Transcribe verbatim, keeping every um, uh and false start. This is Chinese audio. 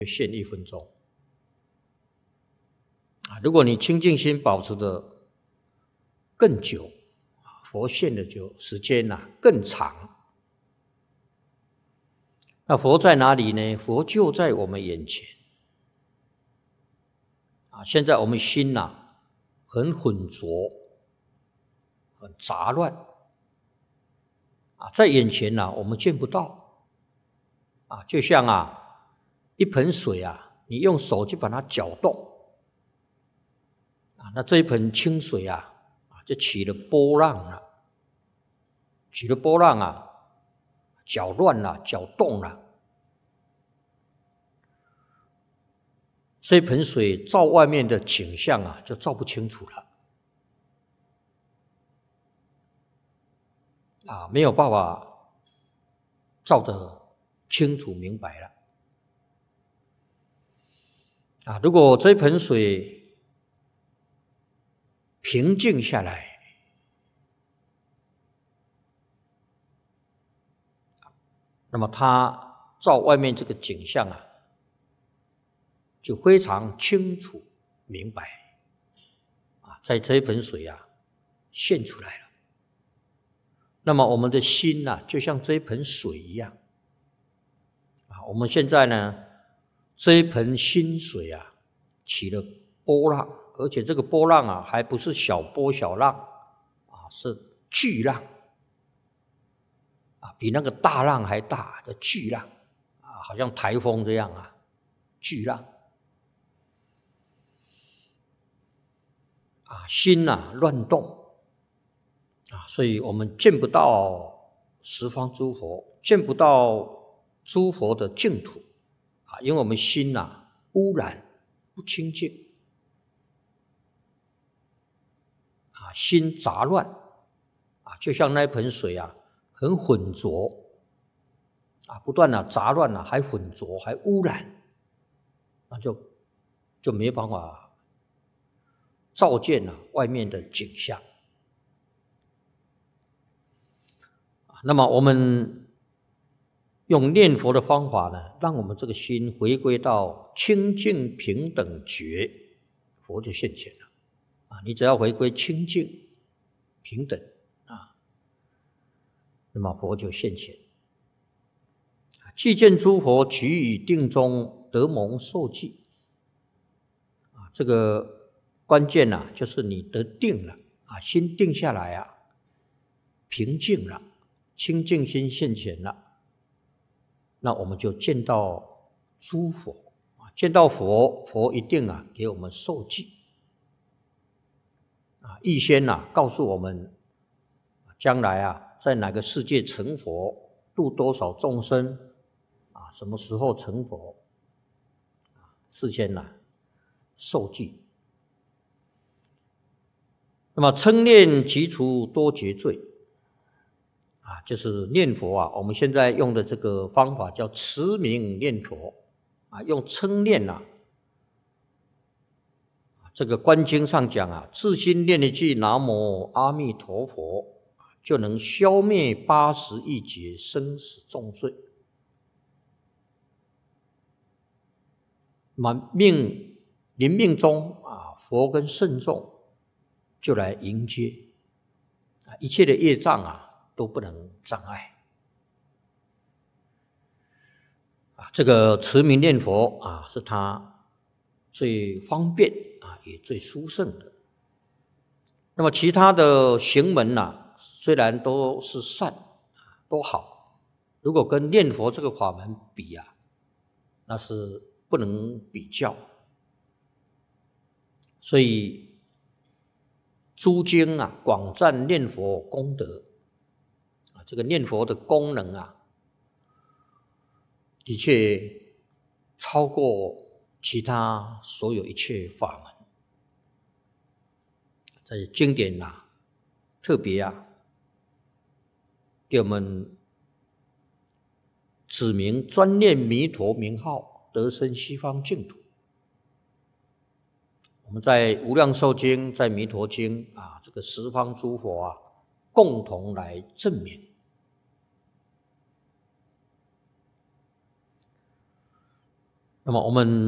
限一分钟。啊，如果你清净心保持的更久，佛现的就时间呐、啊、更长。那佛在哪里呢？佛就在我们眼前。啊，现在我们心呐、啊、很浑浊，很杂乱。啊，在眼前呐、啊、我们见不到。啊，就像啊一盆水啊，你用手去把它搅动。啊，那这一盆清水啊，啊就起了波浪了，起了波浪啊，搅乱了，搅动了。这一盆水照外面的景象啊，就照不清楚了。啊，没有办法照得清楚明白了。啊，如果这盆水平静下来，那么它照外面这个景象啊，就非常清楚明白。啊，在这一盆水啊现出来了。那么我们的心啊，就像这一盆水一样。啊，我们现在呢，这一盆心水啊，起了波浪，而且这个波浪啊，还不是小波小浪，啊，是巨浪，啊，比那个大浪还大的巨浪，啊，好像台风这样啊，巨浪。啊，心啊乱动。啊，所以我们见不到十方诸佛，见不到诸佛的净土。啊，因为我们心啊污染不清净。啊，心杂乱。啊，就像那盆水啊很浑浊。啊，不断的杂乱啊，还浑浊还污染，那就就没办法照见啊外面的景象。那么我们用念佛的方法呢，让我们这个心回归到清净平等觉，佛就现前了。啊，你只要回归清净平等啊，那么佛就现前。既见诸佛即以定中得蒙受记。啊，这个关键啊，就是你得定了啊，心定下来啊，平静了。清净心现前了，那我们就见到诸佛。见到佛，佛一定啊给我们受记。啊，预先啊告诉我们，将来啊在哪个世界成佛，度多少众生，啊什么时候成佛，啊事先啊受记。那么称念即除多劫罪。啊，就是念佛啊，我们现在用的这个方法叫持名念佛。啊，用称念啊，这个观经上讲啊，自心念一句南无阿弥陀佛，就能消灭八十亿劫生死重罪。那么命临命中啊，佛跟圣众就来迎接，啊，一切的业障啊都不能障碍。啊，这个持名念佛啊，是他最方便啊，也最殊胜的。那么其他的行门啊，虽然都是善，都好，如果跟念佛这个法门比啊，那是不能比较。所以诸经啊，广赞念佛功德。啊，这个念佛的功能啊，的确超过其他所有一切法门。在经典啊，特别啊，给我们指明专念弥陀名号，得生西方净土。我们在无量寿经，在弥陀经啊，这个十方诸佛啊，共同来证明。 那么我们